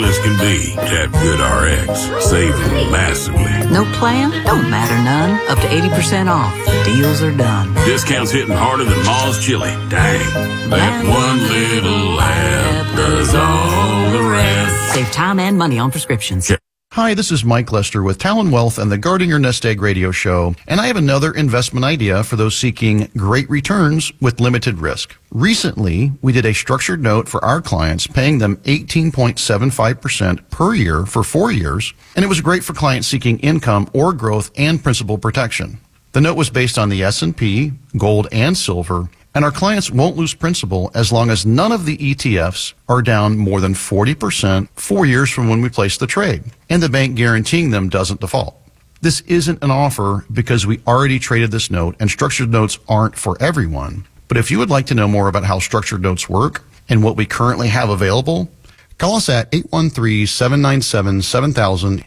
as can be. Tap GoodRx. Saving massively. No plan? Don't matter none. Up to 80% off. Deals are done. Discounts hitting harder than Ma's chili. Dang. That one little laugh does all the rest. Save time and money on prescriptions. Hi, this is Mike Lester with Talon Wealth and the Guarding Your Nest Egg radio show, and I have another investment idea for those seeking great returns with limited risk. Recently, we did a structured note for our clients, paying them 18.75% per year for 4 years, and it was great for clients seeking income or growth and principal protection. The note was based on the S&P, gold, and silver, and our clients won't lose principal as long as none of the ETFs are down more than 40% 4 years from when we place the trade, and the bank guaranteeing them doesn't default. This isn't an offer because we already traded this note, and structured notes aren't for everyone. But if you would like to know more about how structured notes work and what we currently have available, call us at 813-797-7000,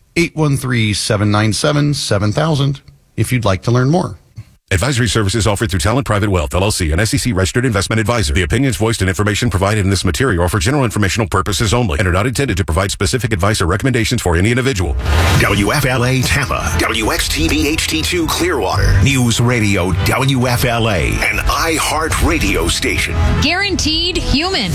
813-797-7000 if you'd like to learn more. Advisory services offered through Talent Private Wealth, LLC, an SEC-registered investment advisor. The opinions voiced and information provided in this material are for general informational purposes only and are not intended to provide specific advice or recommendations for any individual. WFLA Tampa, WXTV HD2 Clearwater, News Radio WFLA, an iHeart radio station. Guaranteed human.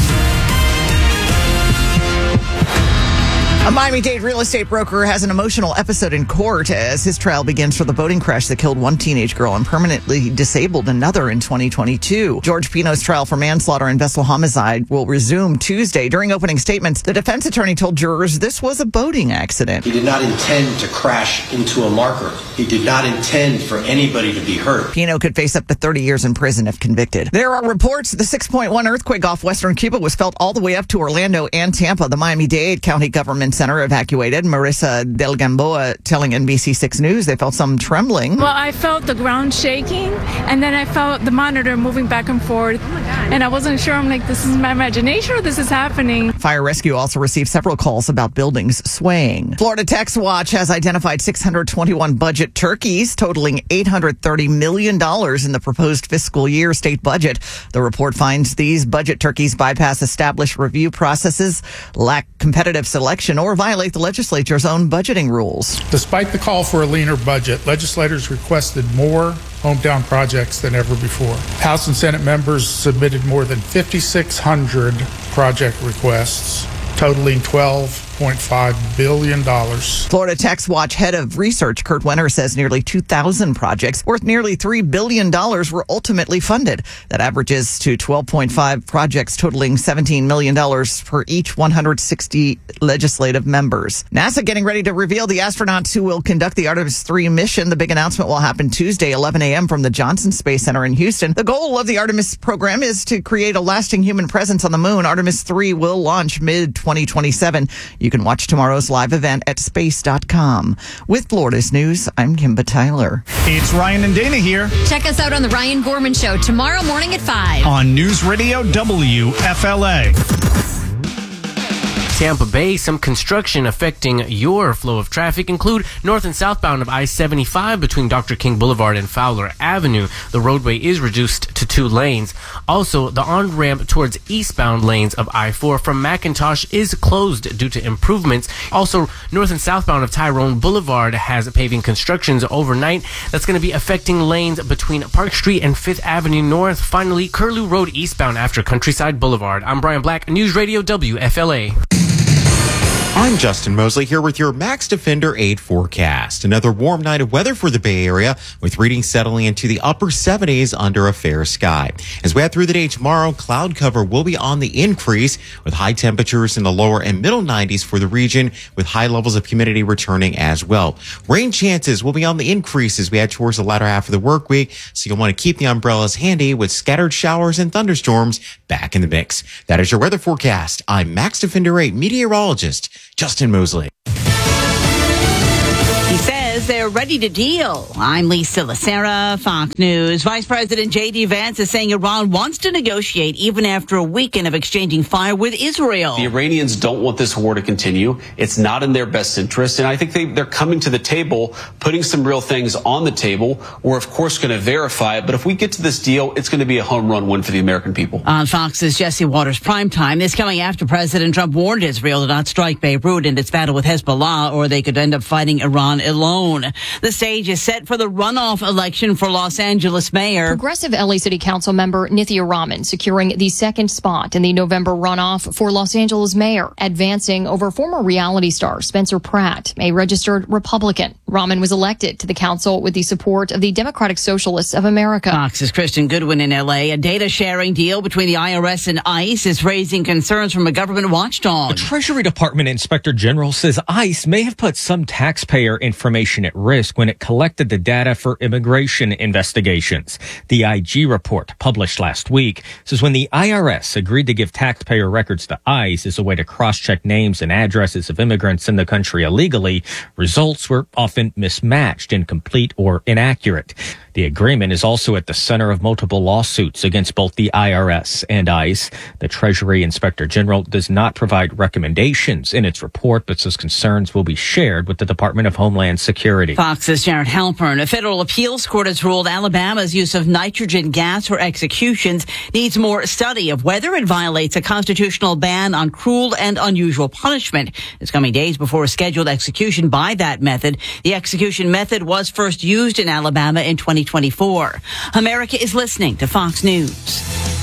A Miami-Dade real estate broker has an emotional episode in court as his trial begins for the boating crash that killed one teenage girl and permanently disabled another in 2022. George Pino's trial for manslaughter and vessel homicide will resume Tuesday. During opening statements, the defense attorney told jurors this was a boating accident. He did not intend to crash into a marker. He did not intend for anybody to be hurt. Pino could face up to 30 years in prison if convicted. There are reports the 6.1 earthquake off western Cuba was felt all the way up to Orlando and Tampa. The Miami-Dade County Government Center evacuated. Marissa Del Gamboa telling NBC6 News they felt some trembling. Well, I felt the ground shaking, and then I felt the monitor moving back and forth, and I wasn't sure. I'm like, this is my imagination or this is happening? Fire Rescue also received several calls about buildings swaying. Florida Tax Watch has identified 621 budget turkeys totaling $830 million in the proposed fiscal year state budget. The report finds these budget turkeys bypass established review processes, lack competitive selection, or violate the legislature's own budgeting rules. Despite the call for a leaner budget, legislators requested more hometown projects than ever before. House and Senate members submitted more than 5,600 project requests, totaling $12.5 billion. Florida Tax Watch head of research Kurt Wenner says nearly 2,000 projects worth nearly $3 billion were ultimately funded. That averages to 12.5 projects totaling $17 million for each 160 legislative members. NASA getting ready to reveal the astronauts who will conduct the Artemis 3 mission. The big announcement will happen Tuesday, 11 a.m. from the Johnson Space Center in Houston. The goal of the Artemis program is to create a lasting human presence on the moon. Artemis 3 will launch mid-2027. You can watch tomorrow's live event at space.com. With Florida's News, I'm Kimba Tyler. It's Ryan and Dana here. Check us out on The Ryan Gorman Show tomorrow morning at 5 on News Radio WFLA. Tampa Bay, some construction affecting your flow of traffic include north and southbound of I-75 between Dr. King Boulevard and Fowler Avenue. The roadway is reduced to 2 lanes. Also, the on-ramp towards eastbound lanes of I-4 from McIntosh is closed due to improvements. Also, north and southbound of Tyrone Boulevard has paving constructions overnight. That's going to be affecting lanes between Park Street and 5th Avenue North. Finally, Curlew Road eastbound after Countryside Boulevard. I'm Brian Black, News Radio WFLA. I'm Justin Mosley here with your Max Defender 8 forecast. Another warm night of weather for the Bay Area with readings settling into the upper 70s under a fair sky. As we head through the day tomorrow, cloud cover will be on the increase with high temperatures in the lower and middle 90s for the region with high levels of humidity returning as well. Rain chances will be on the increase as we head towards the latter half of the work week, so you'll want to keep the umbrellas handy with scattered showers and thunderstorms back in the mix. That is your weather forecast. I'm Max Defender 8 meteorologist Justin Mosley. He says says they're ready to deal. I'm Lisa Lacera, Fox News. Vice President J.D. Vance is saying Iran wants to negotiate even after a weekend of exchanging fire with Israel. The Iranians don't want this war to continue. It's not in their best interest. And I think they're coming to the table, putting some real things on the table. We're, of course, going to verify it. But if we get to this deal, it's going to be a home run win for the American people. On Fox's Jesse Waters Primetime, this coming after President Trump warned Israel to not strike Beirut in its battle with Hezbollah, or they could end up fighting Iran alone. The stage is set for the runoff election for Los Angeles mayor. Progressive LA City Council member Nithya Raman securing the second spot in the November runoff for Los Angeles mayor, advancing over former reality star Spencer Pratt, a registered Republican. Raman was elected to the council with the support of the Democratic Socialists of America. Fox's Kristen Goodwin in LA. A data sharing deal between the IRS and ICE is raising concerns from a government watchdog. The Treasury Department Inspector General says ICE may have put some taxpayer information at risk when it collected the data for immigration investigations. The IG report published last week says when the IRS agreed to give taxpayer records to ICE as a way to cross-check names and addresses of immigrants in the country illegally, results were often mismatched, incomplete, or inaccurate. The agreement is also at the center of multiple lawsuits against both the IRS and ICE. The Treasury Inspector General does not provide recommendations in its report, but says concerns will be shared with the Department of Homeland Security. Fox's Jared Halpern. A federal appeals court has ruled Alabama's use of nitrogen gas for executions needs more study of whether it violates a constitutional ban on cruel and unusual punishment. It's coming days before a scheduled execution by that method. The execution method was first used in Alabama in 2024. America is listening to Fox News.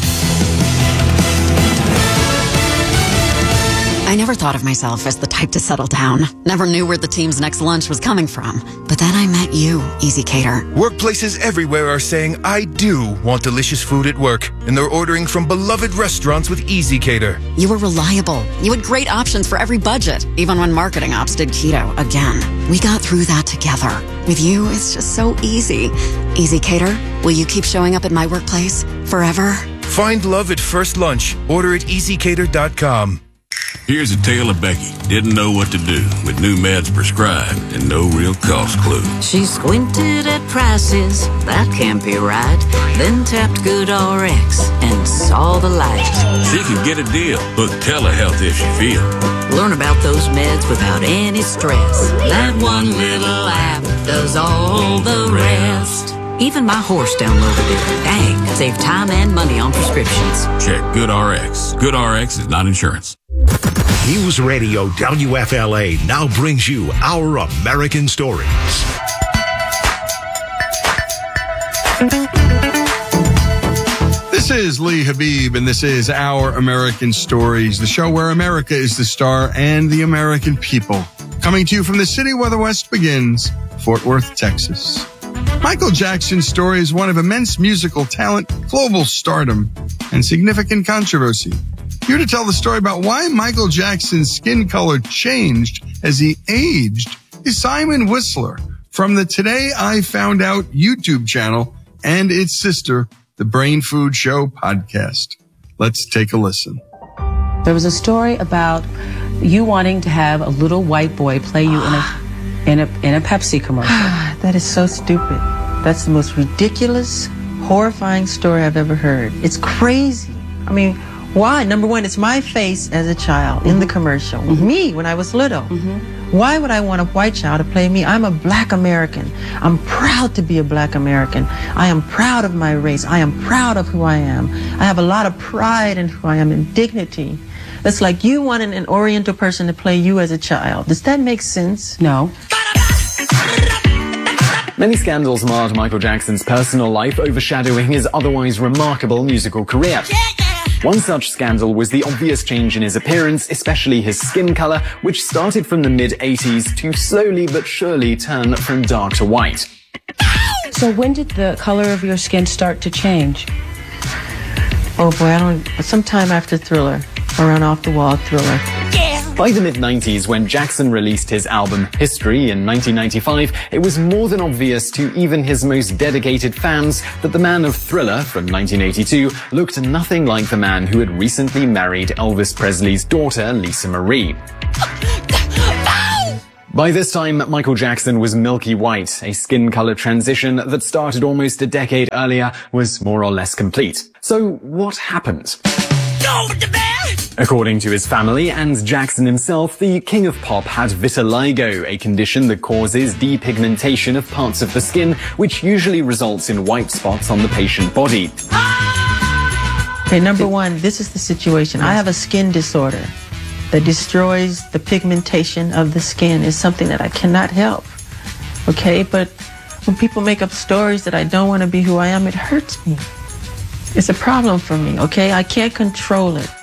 I never thought of myself as the type to settle down. Never knew where the team's next lunch was coming from. But then I met you, Easy Cater. Workplaces everywhere are saying, I do want delicious food at work. And they're ordering from beloved restaurants with Easy Cater. You were reliable. You had great options for every budget, even when marketing ops did keto again. We got through that together. With you, it's just so easy. Easy Cater, will you keep showing up at my workplace forever? Find love at first lunch. Order at easycater.com. Here's a tale of Becky. Didn't know what to do with new meds prescribed and no real cost clue. She squinted at prices, that can't be right. Then tapped GoodRx and saw the light. She could get a deal. Book telehealth if she feels. Learn about those meds without any stress. That one little app does all the rest. Even my horse downloaded it. Dang, save time and money on prescriptions. Check GoodRx. GoodRx is not insurance. News Radio WFLA now brings you Our American Stories. This is Lee Habib, and this is Our American Stories, the show where America is the star and the American people. Coming to you from the city where the West begins, Fort Worth, Texas. Michael Jackson's story is one of immense musical talent, global stardom, and significant controversy. Here to tell the story about why Michael Jackson's skin color changed as he aged is Simon Whistler from the Today I Found Out YouTube channel and its sister, the Brain Food Show podcast. Let's take a listen. There was a story about you wanting to have a little white boy play you in a Pepsi commercial. That is so stupid. That's the most ridiculous, horrifying story I've ever heard. It's crazy. I mean, why? Number one, it's my face as a child in the commercial. Me, when I was little. Why would I want a white child to play me? I'm a black American. I'm proud to be a black American. I am proud of my race. I am proud of who I am. I have a lot of pride in who I am and dignity. That's like you wanting an Oriental person to play you as a child. Does that make sense? No. Many scandals marred Michael Jackson's personal life, overshadowing his otherwise remarkable musical career. One such scandal was the obvious change in his appearance, especially his skin color, which started from the mid-80s to slowly but surely turn from dark to white. So when did the color of your skin start to change? Oh boy, sometime after Thriller, around Off the Wall Thriller. By the mid-90s, when Jackson released his album History in 1995, it was more than obvious to even his most dedicated fans that the man of Thriller from 1982 looked nothing like the man who had recently married Elvis Presley's daughter, Lisa Marie. By this time, Michael Jackson was milky white. A skin color transition that started almost a decade earlier was more or less complete. So what happened? According to his family and Jackson himself, the king of pop had vitiligo, a condition that causes depigmentation of parts of the skin, which usually results in white spots on the patient body. Okay, number one, this is the situation. I have a skin disorder that destroys the pigmentation of the skin. Is something that I cannot help. Okay, but when people make up stories that I don't want to be who I am, it hurts me. It's a problem for me, okay? I can't control it.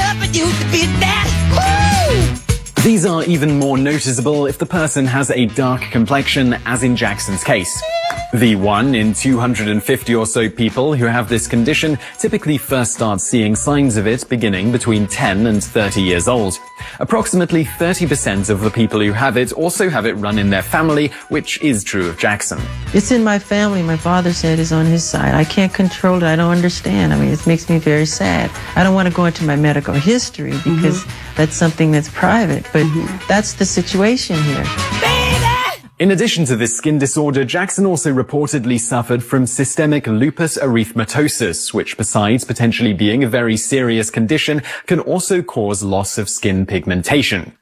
These are even more noticeable if the person has a dark complexion, as in Jackson's case. The 1 in 250 or so people who have this condition typically first start seeing signs of it beginning between 10 and 30 years old. Approximately 30% of the people who have it also have it run in their family, which is true of Jackson. It's in my family. My father said it's on his side. I can't control it. I don't understand. I mean, it makes me very sad. I don't want to go into my medical history because that's something that's private, but that's the situation here. In addition to this skin disorder, Jackson also reportedly suffered from systemic lupus erythematosus, which besides potentially being a very serious condition, can also cause loss of skin pigmentation.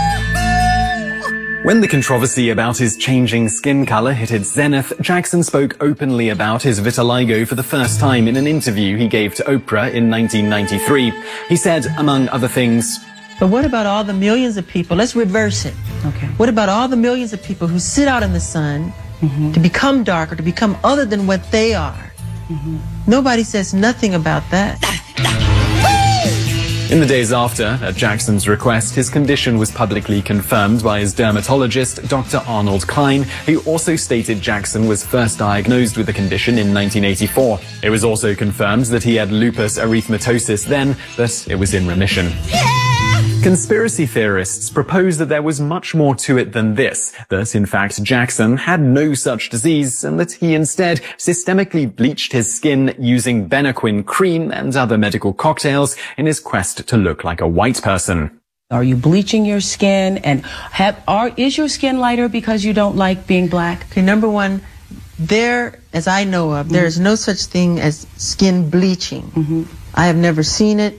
When the controversy about his changing skin color hit its zenith, Jackson spoke openly about his vitiligo for the first time in an interview he gave to Oprah in 1993. He said, among other things, but what about all the millions of people? Let's reverse it. Okay. What about all the millions of people who sit out in the sun to become darker, to become other than what they are? Nobody says nothing about that. In the days after, at Jackson's request, his condition was publicly confirmed by his dermatologist, Dr. Arnold Klein, who also stated Jackson was first diagnosed with the condition in 1984. It was also confirmed that he had lupus erythematosus then, but it was in remission. Conspiracy theorists propose that there was much more to it than this, that in fact Jackson had no such disease and that he instead systemically bleached his skin using Benequin cream and other medical cocktails in his quest to look like a white person. Are you bleaching your skin and is your skin lighter because you don't like being black? Okay, number one, as I know of, there is no such thing as skin bleaching. I have never seen it.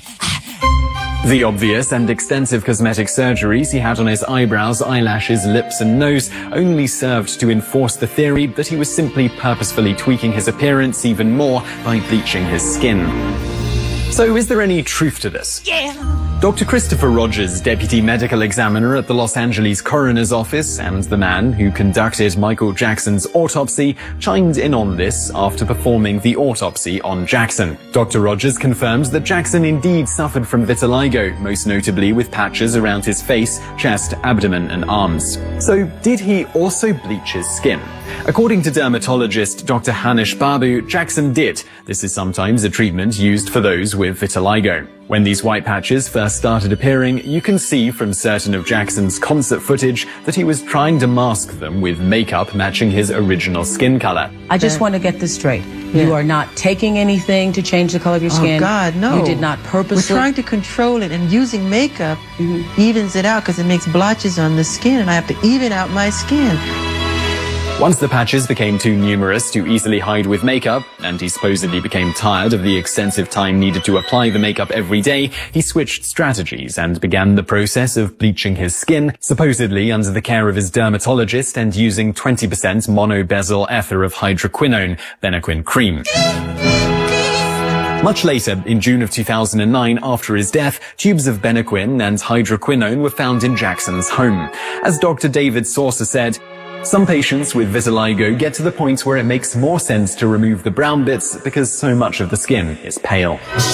The obvious and extensive cosmetic surgeries he had on his eyebrows, eyelashes, lips and nose only served to enforce the theory that he was simply purposefully tweaking his appearance even more by bleaching his skin. So is there any truth to this? Dr. Christopher Rogers, deputy medical examiner at the Los Angeles coroner's office and the man who conducted Michael Jackson's autopsy, chimed in on this after performing the autopsy on Jackson. Dr. Rogers confirmed that Jackson indeed suffered from vitiligo, most notably with patches around his face, chest, abdomen and arms. So did he also bleach his skin? According to dermatologist Dr. Hanish Babu, Jackson did. This is sometimes a treatment used for those with vitiligo. When these white patches first started appearing, you can see from certain of Jackson's concert footage that he was trying to mask them with makeup matching his original skin color. I just want to get this straight. You are not taking anything to change the color of your skin. Oh, God, no. You did not purposely. We're trying to control it, and using makeup evens it out because it makes blotches on the skin, and I have to even out my skin. Once the patches became too numerous to easily hide with makeup, and he supposedly became tired of the extensive time needed to apply the makeup every day, he switched strategies and began the process of bleaching his skin, supposedly under the care of his dermatologist and using 20% monobezyl ether of hydroquinone, Benequin cream. Much later, in June of 2009, after his death, tubes of Benequin and hydroquinone were found in Jackson's home. As Dr. David Saucer said, some patients with vitiligo get to the point where it makes more sense to remove the brown bits because so much of the skin is pale.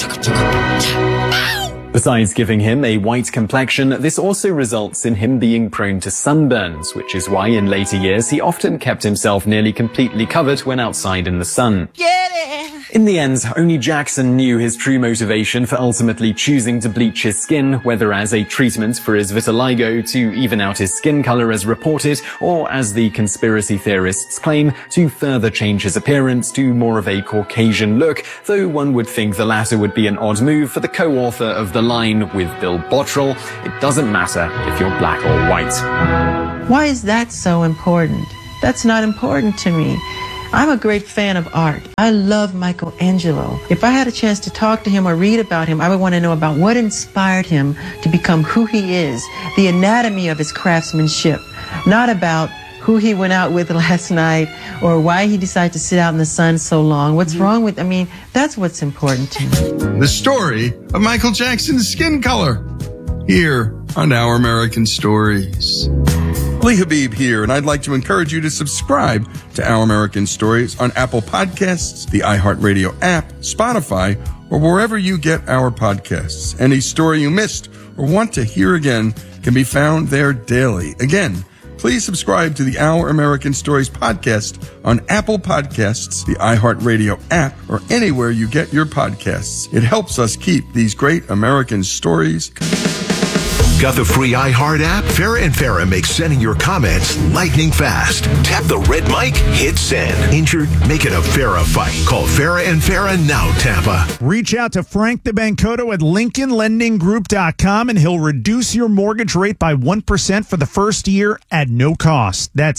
Besides giving him a white complexion, this also results in him being prone to sunburns, which is why in later years he often kept himself nearly completely covered when outside in the sun. In the end, only Jackson knew his true motivation for ultimately choosing to bleach his skin, whether as a treatment for his vitiligo to even out his skin color as reported, or as the conspiracy theorists claim, to further change his appearance to more of a Caucasian look, though one would think the latter would be an odd move for the co-author of The Line with Bill Bottrell. It doesn't matter if you're black or white. Why is that so important? That's not important to me. I'm a great fan of art. I love Michelangelo. If I had a chance to talk to him or read about him, I would want to know about what inspired him to become who he is, the anatomy of his craftsmanship, not about who he went out with last night or why he decided to sit out in the sun so long. What's wrong with, that's what's important to me. The story of Michael Jackson's skin color, here on Our American Stories. Lee Habib here, and I'd like to encourage you to subscribe to Our American Stories on Apple Podcasts, the iHeartRadio app, Spotify, or wherever you get our podcasts. Any story you missed or want to hear again can be found there daily. Again, please subscribe to the Our American Stories podcast on Apple Podcasts, the iHeartRadio app, or anywhere you get your podcasts. It helps us keep these great American stories. Got the free iHeart app? Farrah and Farrah makes sending your comments lightning fast. Tap the red mic, hit send. Injured? Make it a Farrah fight. Call Farrah and Farrah now, Tampa. Reach out to Frank DeBancoto at LincolnLendingGroup.com and he'll reduce your mortgage rate by 1% for the first year at no cost. That's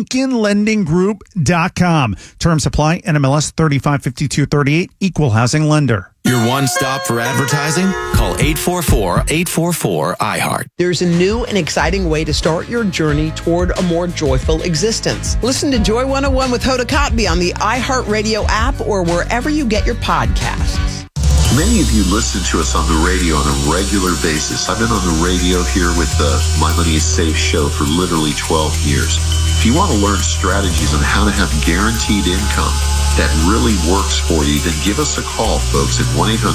LincolnLendingGroup.com. Terms apply. NMLS 355238. Equal housing lender. Your one stop for advertising? Call 844-844-iHeart. There's a new and exciting way to start your journey toward a more joyful existence. Listen to Joy 101 with Hoda Kotb on the iHeartRadio app or wherever you get your podcasts. Many of you listen to us on the radio on a regular basis. I've been on the radio here with the My Money is Safe show for literally 12 years. If you want to learn strategies on how to have guaranteed income that really works for you, then give us a call, folks, at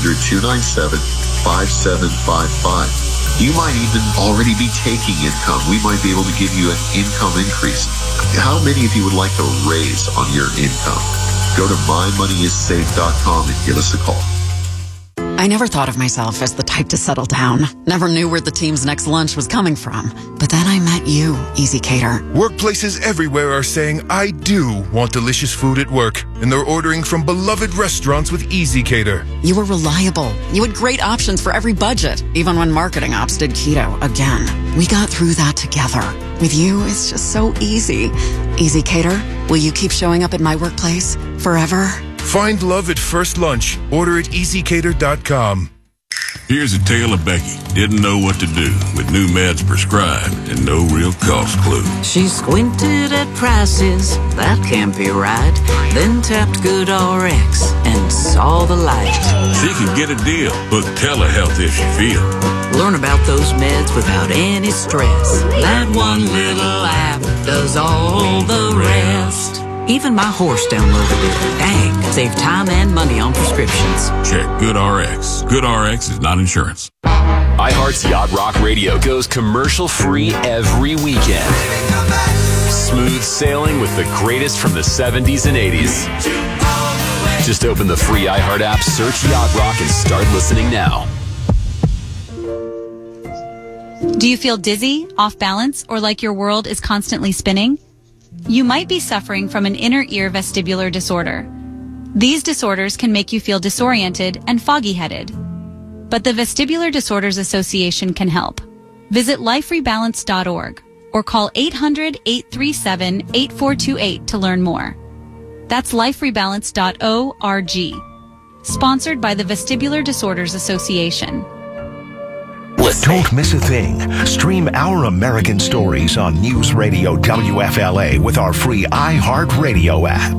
1-800-297-5755. You might even already be taking income. We might be able to give you an income increase. How many of you would like a raise on your income? Go to mymoneyissafe.com and give us a call. I never thought of myself as the type to settle down. Never knew where the team's next lunch was coming from. But then I met you, Easy Cater. Workplaces everywhere are saying, I do want delicious food at work. And they're ordering from beloved restaurants with Easy Cater. You were reliable. You had great options for every budget, even when marketing ops did keto again. We got through that together. With you, it's just so easy. Easy Cater, will you keep showing up at my workplace forever? Find love at first lunch. Order at easycater.com. Here's a tale of Becky. Didn't know what to do with new meds prescribed and no real cost clue. She squinted at prices, that can't be right. Then tapped GoodRx and saw the light. She can get a deal. Book telehealth if she feels. Learn about those meds without any stress. That one little app does all the rest. Even my horse downloaded it. Dang, save time and money on prescriptions. Check GoodRx. GoodRx is not insurance. iHeart's Yacht Rock Radio goes commercial-free every weekend. Smooth sailing with the greatest from the 70s and 80s. Just open the free iHeart app, search Yacht Rock, and start listening now. Do you feel dizzy, off balance, or like your world is constantly spinning? You might be suffering from an inner ear vestibular disorder. These disorders can make you feel disoriented and foggy-headed. But the Vestibular Disorders Association can help. Visit liferebalance.org or call 800-837-8428 to learn more. That's liferebalance.org. Sponsored by the Vestibular Disorders Association. Don't miss a thing. Stream Our American Stories on News Radio WFLA with our free iHeartRadio app.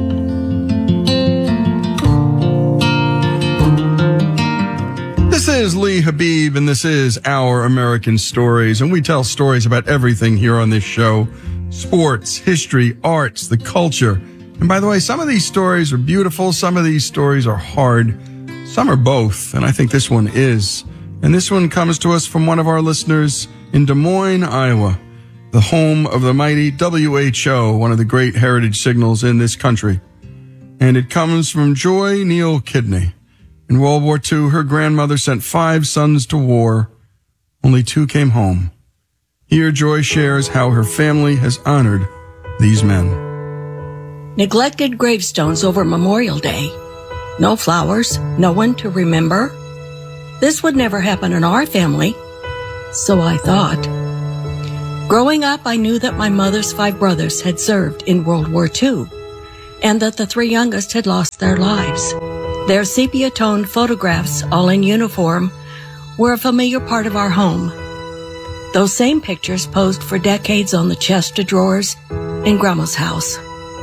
This is Lee Habib, and this is Our American Stories, and we tell stories about everything here on this show. Sports, history, arts, the culture. And by the way, some of these stories are beautiful, some of these stories are hard, some are both, and I think this one is. And this one comes to us from one of our listeners in Des Moines, Iowa, the home of the mighty WHO, one of the great heritage signals in this country. And it comes from Joy Neal Kidney. In World War II, her grandmother sent 5 sons to war. Only 2 came home. Here, Joy shares how her family has honored these men. Neglected gravestones over Memorial Day. No flowers, no one to remember. This would never happen in our family, so I thought. Growing up, I knew that my mother's 5 brothers had served in World War II, and that the 3 youngest had lost their lives. Their sepia-toned photographs, all in uniform, were a familiar part of our home. Those same pictures posed for decades on the chest of drawers in Grandma's house.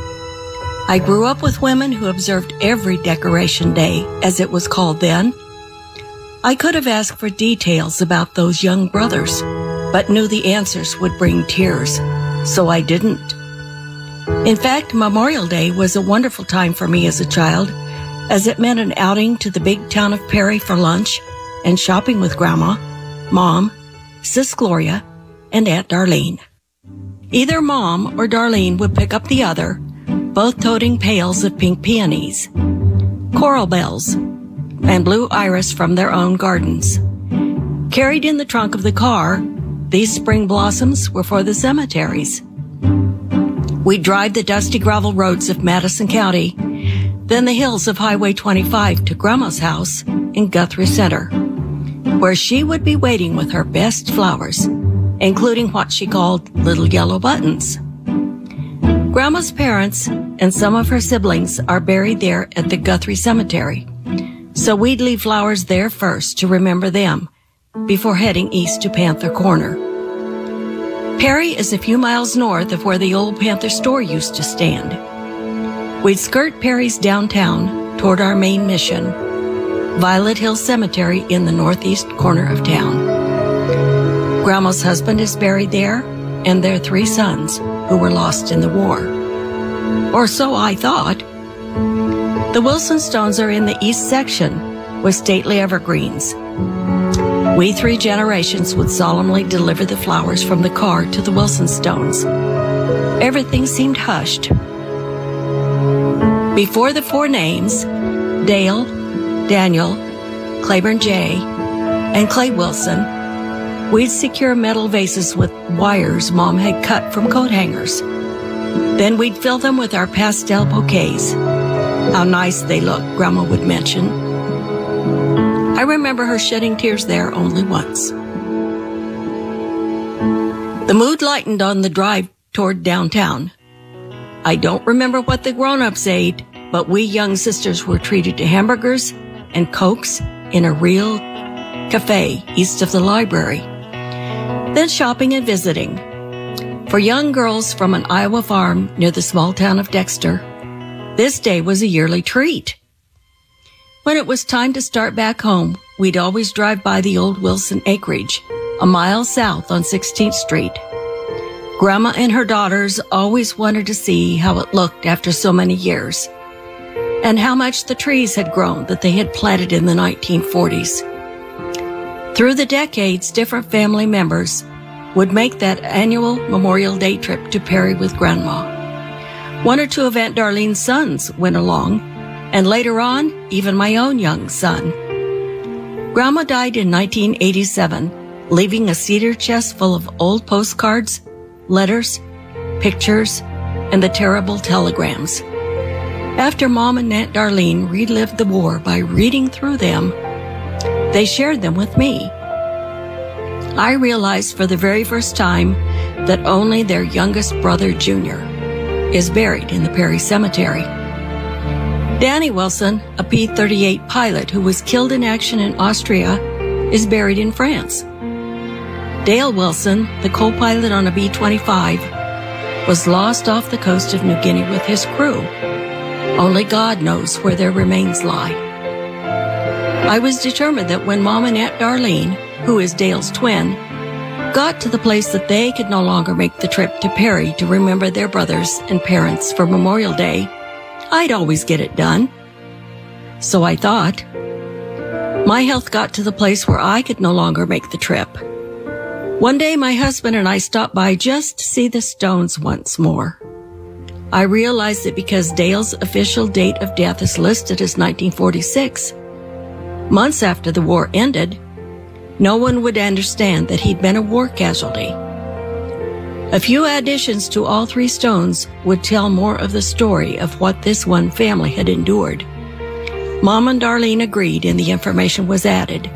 I grew up with women who observed every decoration day, as it was called then. I could have asked for details about those young brothers, but knew the answers would bring tears, so I didn't. In fact, Memorial Day was a wonderful time for me as a child, as it meant an outing to the big town of Perry for lunch and shopping with Grandma, Mom, Sis Gloria, and Aunt Darlene. Either Mom or Darlene would pick up the other, both toting pails of pink peonies, coral bells, and blue iris from their own gardens. Carried in the trunk of the car, these spring blossoms were for the cemeteries. We'd drive the dusty gravel roads of Madison County, then the hills of Highway 25 to Grandma's house in Guthrie Center, where she would be waiting with her best flowers, including what she called little yellow buttons. Grandma's parents and some of her siblings are buried there at the Guthrie Cemetery, so we'd leave flowers there first to remember them before heading east to Panther Corner. Perry is a few miles north of where the old Panther store used to stand. We'd skirt Perry's downtown toward our main mission, Violet Hill Cemetery in the northeast corner of town. Grandma's husband is buried there, and their 3 sons who were lost in the war. Or so I thought. The Wilson Stones are in the east section with stately evergreens. We 3 generations would solemnly deliver the flowers from the car to the Wilson Stones. Everything seemed hushed. Before the 4 names, Dale, Daniel, Claiborne J., and Clay Wilson, we'd secure metal vases with wires Mom had cut from coat hangers. Then we'd fill them with our pastel bouquets. How nice they look, Grandma would mention. I remember her shedding tears there only once. The mood lightened on the drive toward downtown. I don't remember what the grown-ups ate, but we young sisters were treated to hamburgers and Cokes in a real cafe east of the library. Then shopping and visiting. For young girls from an Iowa farm near the small town of Dexter, this day was a yearly treat. When it was time to start back home, we'd always drive by the old Wilson acreage, a mile south on 16th Street. Grandma and her daughters always wanted to see how it looked after so many years, and how much the trees had grown that they had planted in the 1940s. Through the decades, different family members would make that annual Memorial Day trip to Perry with Grandma. 1 or 2 of Aunt Darlene's sons went along, and later on, even my own young son. Grandma died in 1987, leaving a cedar chest full of old postcards, letters, pictures, and the terrible telegrams. After Mom and Aunt Darlene relived the war by reading through them, they shared them with me. I realized for the very first time that only their youngest brother, Junior, is buried in the Perry Cemetery. Danny Wilson, a P-38 pilot who was killed in action in Austria, is buried in France. Dale Wilson, the co-pilot on a B-25, was lost off the coast of New Guinea with his crew. Only God knows where their remains lie. I was determined that when Mom and Aunt Darlene, who is Dale's twin, got to the place that they could no longer make the trip to Perry to remember their brothers and parents for Memorial Day, I'd always get it done. So I thought. My health got to the place where I could no longer make the trip. One day my husband and I stopped by just to see the Stones once more. I realized that because Dale's official date of death is listed as 1946, months after the war ended, no one would understand that he'd been a war casualty. A few additions to all three stones would tell more of the story of what this one family had endured. Mom and Darlene agreed, and the information was added.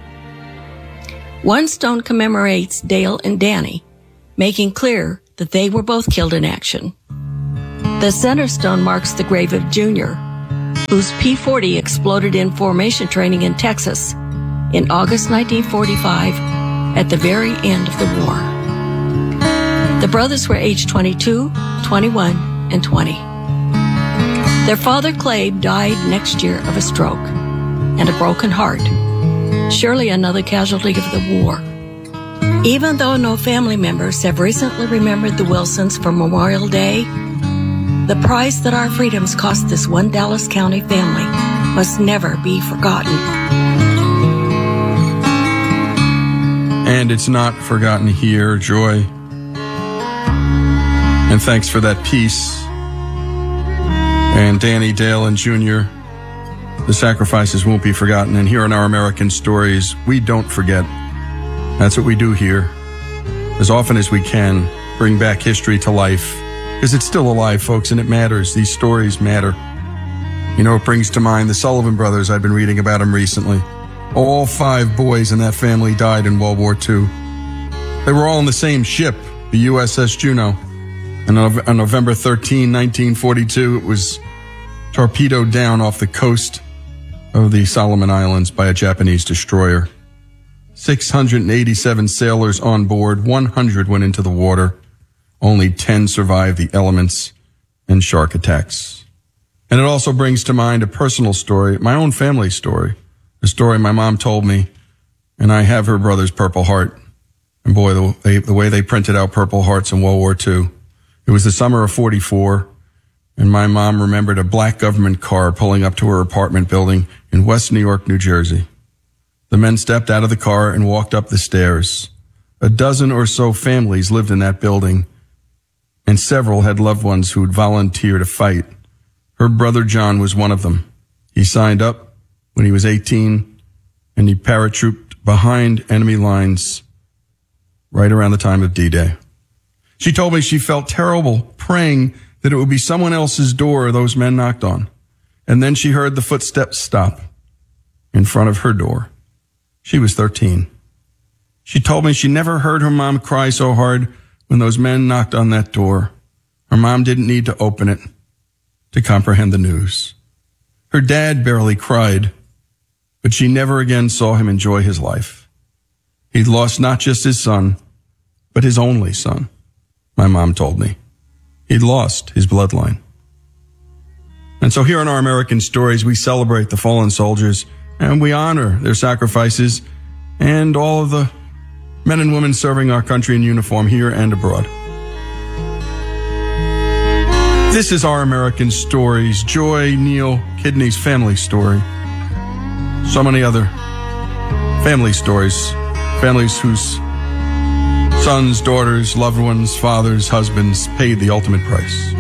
One stone commemorates Dale and Danny, making clear that they were both killed in action. The center stone marks the grave of Junior, whose P-40 exploded in formation training in Texas in August 1945 at the very end of the war. The brothers were aged 22, 21, and 20. Their father, Clay, died next year of a stroke and a broken heart, surely another casualty of the war. Even though no family members have recently remembered the Wilsons for Memorial Day, the price that our freedoms cost this one Dallas County family must never be forgotten. And it's not forgotten here, Joy. And thanks for that piece. And Danny, Dale, and Junior, the sacrifices won't be forgotten. And here in Our American Stories, we don't forget. That's what we do here. As often as we can, bring back history to life. Because it's still alive, folks, and it matters. These stories matter. You know, it brings to mind the Sullivan brothers. I've been reading about them recently. All 5 boys in that family died in World War II. They were all on the same ship, the USS Juno. And on November 13, 1942, it was torpedoed down off the coast of the Solomon Islands by a Japanese destroyer. 687 sailors on board, 100 went into the water. Only 10 survived the elements and shark attacks. And it also brings to mind a personal story, my own family story, a story my mom told me, and I have her brother's Purple Heart. And boy, the way they printed out Purple Hearts in World War II. It was the summer of 44, and my mom remembered a black government car pulling up to her apartment building in West New York, New Jersey. The men stepped out of the car and walked up the stairs. A dozen or so families lived in that building, and several had loved ones who would volunteer to fight. Her brother John was one of them. He signed up when he was 18, and he paratrooped behind enemy lines right around the time of D-Day. She told me she felt terrible praying that it would be someone else's door those men knocked on. And then she heard the footsteps stop in front of her door. She was 13. She told me she never heard her mom cry so hard when those men knocked on that door. Her mom didn't need to open it to comprehend the news. Her dad barely cried, but she never again saw him enjoy his life. He'd lost not just his son, but his only son. My mom told me. He'd lost his bloodline. And so here in Our American Stories, we celebrate the fallen soldiers and we honor their sacrifices and all of the men and women serving our country in uniform here and abroad. This is Our American Stories, Joy Neal Kidney's family story. So many other family stories, families whose sons, daughters, loved ones, fathers, husbands paid the ultimate price.